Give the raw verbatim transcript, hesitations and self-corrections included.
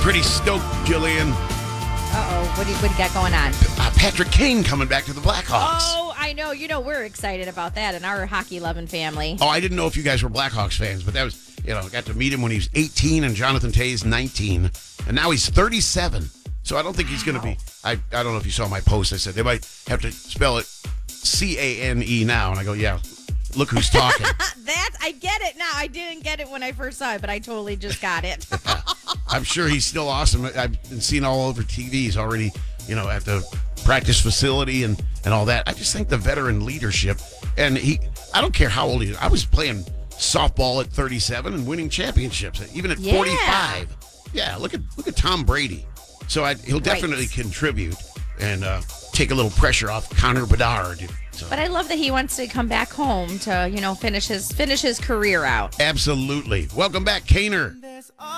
pretty stoked, Jillian. Uh-oh. What do you, what do you got going on? Uh, Patrick Kane coming back to the Blackhawks. Oh, I know. You know, we're excited about that in our hockey-loving family. Oh, I didn't know if you guys were Blackhawks fans, but that was, you know, I got to meet him when he was eighteen and Jonathan Toews nineteen. And now he's thirty-seven. So I don't think he's going to be, I, I don't know if you saw my post. I said they might have to spell it C A N E now. And I go, yeah, look who's talking. That, I get it now. I didn't get it when I first saw it, but I totally just got it. I'm sure he's still awesome. I've been seen all over T V. He's already, you know, at the practice facility and, and all that. I just think the veteran leadership, and he, I don't care how old he is. I was playing softball at thirty-seven and winning championships, even at Yeah. forty-five. Yeah, look at look at Tom Brady. So I, he'll definitely Right. contribute and uh, take a little pressure off Connor Bedard. So. But I love that he wants to come back home to, you know, finish his finish his career out. Absolutely. Welcome back, Kaner.